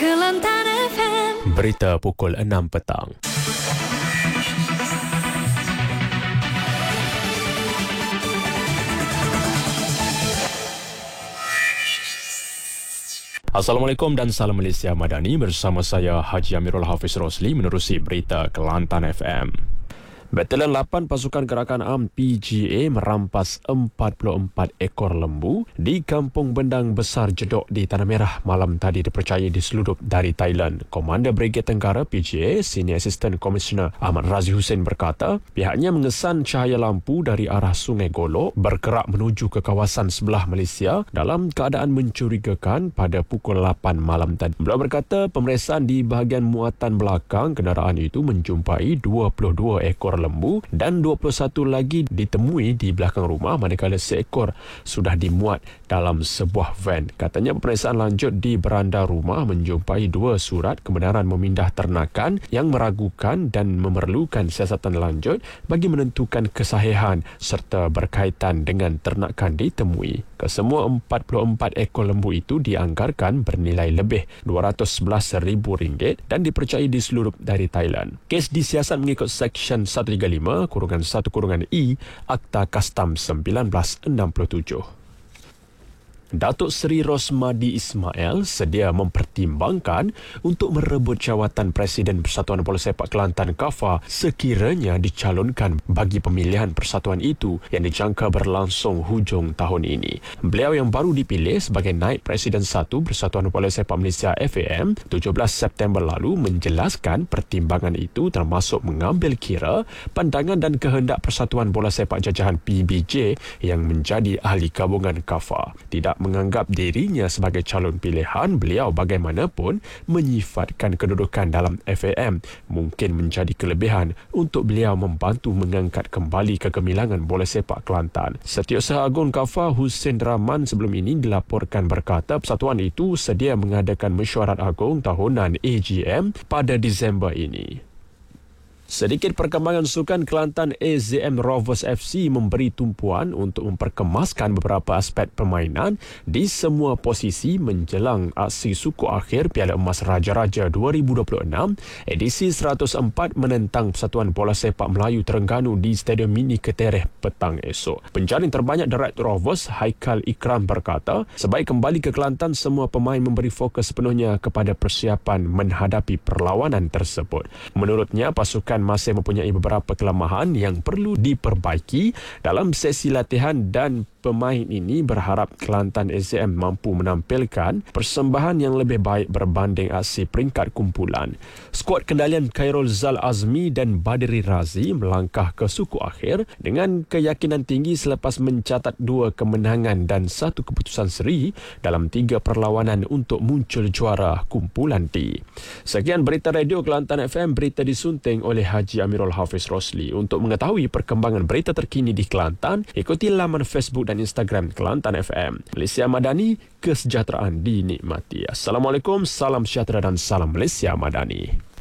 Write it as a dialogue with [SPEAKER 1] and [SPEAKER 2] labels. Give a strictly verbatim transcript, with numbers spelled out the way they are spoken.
[SPEAKER 1] Kelantan F M.
[SPEAKER 2] Berita pukul enam petang. Assalamualaikum dan salam Malaysia Madani, bersama saya Haji Amirul Hafiz Rosli menerusi berita Kelantan F M. Batalion lapan Pasukan Gerakan Am P G A merampas empat puluh empat ekor lembu di Kampung Bendang Besar Jedok di Tanah Merah malam tadi dipercayai diseludup dari Thailand. Komander Brigade Tenggara P G A, Senior Assistant Commissioner Ahmad Razi Hussein berkata, pihaknya mengesan cahaya lampu dari arah Sungai Golok bergerak menuju ke kawasan sebelah Malaysia dalam keadaan mencurigakan pada pukul lapan malam tadi. Beliau berkata, pemeriksaan di bahagian muatan belakang kenderaan itu menjumpai dua puluh dua ekor lembu dan dua puluh satu lagi ditemui di belakang rumah, manakala seekor sudah dimuat dalam sebuah van. Katanya pemeriksaan lanjut di beranda rumah menjumpai dua surat kebenaran memindah ternakan yang meragukan dan memerlukan siasatan lanjut bagi menentukan kesahihan serta berkaitan dengan ternakan ditemui. Kesemua empat puluh empat ekor lembu itu dianggarkan bernilai lebih dua ratus sebelas ribu ringgit dan dipercayai diseludup dari Thailand. Kes disiasat mengikut Seksyen seratus tiga puluh lima kurungan satu kurungan I Akta Kastam seribu sembilan ratus enam puluh tujuh. Datuk Seri Rosmadi Ismail sedia mempertimbangkan untuk merebut jawatan Presiden Persatuan Bola Sepak Kelantan K A F A sekiranya dicalonkan bagi pemilihan persatuan itu yang dijangka berlangsung hujung tahun ini. Beliau yang baru dipilih sebagai Naib Presiden satu Persatuan Bola Sepak Malaysia F A M tujuh belas September lalu menjelaskan pertimbangan itu termasuk mengambil kira pandangan dan kehendak Persatuan Bola Sepak Jajahan P B J yang menjadi ahli gabungan K A F A. Tidak menganggap dirinya sebagai calon pilihan, beliau bagaimanapun menyifatkan kedudukan dalam F A M mungkin menjadi kelebihan untuk beliau membantu mengangkat kembali kegemilangan bola sepak Kelantan. Setiausaha Agung K A F A Hussein Rahman sebelum ini dilaporkan berkata persatuan itu sedia mengadakan mesyuarat agung tahunan A G M pada Disember ini. Sedikit perkembangan sukan, Kelantan A Z M Rovers F C memberi tumpuan untuk memperkemaskan beberapa aspek permainan di semua posisi menjelang aksi suku akhir Piala Emas Raja-Raja dua ribu dua puluh enam edisi seratus empat menentang Persatuan Bola Sepak Melayu Terengganu di Stadium Mini Ketereh petang esok. Penjaring terbanyak Direktur Rovers Haikal Ikram berkata, sebaik kembali ke Kelantan, semua pemain memberi fokus sepenuhnya kepada persiapan menghadapi perlawanan tersebut. Menurutnya, pasukan masih mempunyai beberapa kelemahan yang perlu diperbaiki dalam sesi latihan dan pemain ini berharap Kelantan A Z M mampu menampilkan persembahan yang lebih baik berbanding aksi peringkat kumpulan. Skuad kendalian Khairul Zal Azmi dan Badri Razi melangkah ke suku akhir dengan keyakinan tinggi selepas mencatat dua kemenangan dan satu keputusan seri dalam tiga perlawanan untuk muncul juara kumpulan D. Sekian berita radio Kelantan F M, berita disunting oleh Haji Amirul Hafiz Rosli. Untuk mengetahui perkembangan berita terkini di Kelantan, ikuti laman Facebook dan Instagram Kelantan F M. Malaysia Madani, kesejahteraan dinikmati. Assalamualaikum, salam sejahtera dan salam Malaysia Madani.